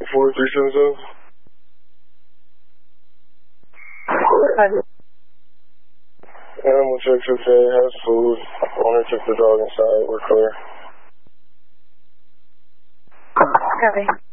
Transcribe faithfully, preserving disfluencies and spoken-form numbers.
four three seven seven. Animal check's okay, has food. Owner took the dog inside, we're clear. Copy.